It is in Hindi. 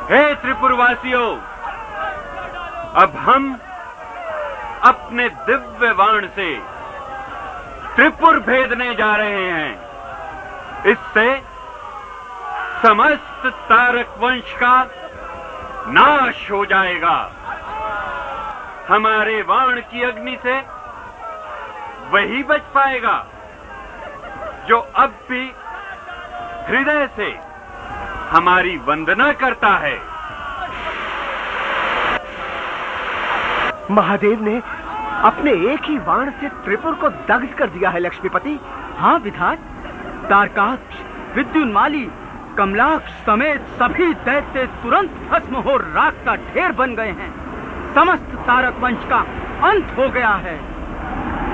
हे त्रिपुरवासियों, अब हम अपने दिव्य बाण से त्रिपुर भेदने जा रहे हैं। इससे समस्त तारक वंश का नाश हो जाएगा। हमारे बाण की अग्नि से वही बच पाएगा जो अब भी हृदय से हमारी वंदना करता है। महादेव ने अपने एक ही बाण से त्रिपुर को दग्ध कर दिया है लक्ष्मीपति। हाँ विधात, तारकाक्ष, विद्युन्माली, कमलाक्ष समेत सभी दैत्य तुरंत भस्म हो राख का ढेर बन गए हैं। समस्त तारक वंश का अंत हो गया है।